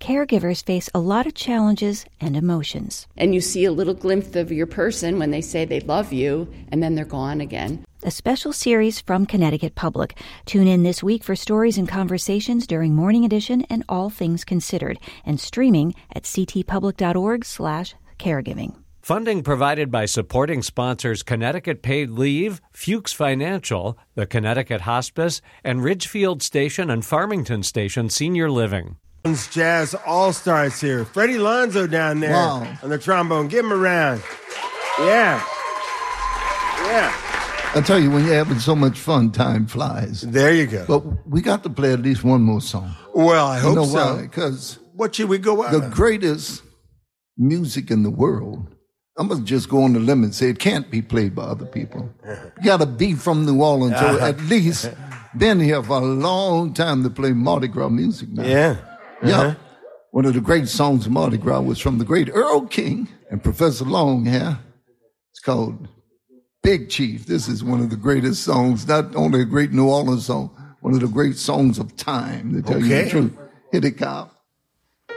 caregivers face a lot of challenges and emotions. And you see a little glimpse of your person when they say they love you, and then they're gone again. A special series from Connecticut Public. Tune in this week for stories and conversations during Morning Edition and All Things Considered, and streaming at ctpublic.org/caregiving. Funding provided by supporting sponsors Connecticut Paid Leave, Fuchs Financial, the Connecticut Hospice, and Ridgefield Station and Farmington Station Senior Living. Jazz All-Stars here. Freddie Lonzo down there on the trombone. Give him a round. Yeah. I tell you, when you're having so much fun, time flies. There you go. But we got to play at least one more song. Well, I hope so. Because what should we go out? The greatest music in the world, I'm going to just go on the limb and say it can't be played by other people. You got to be from New Orleans, or at least been here for a long time to play Mardi Gras music now. Yeah. One of the great songs of Mardi Gras was from the great Earl King and Professor Longhair. It's called Big Chief. This is one of the greatest songs, not only a great New Orleans song, one of the great songs of time, to tell you the truth. Hit it, Kyle.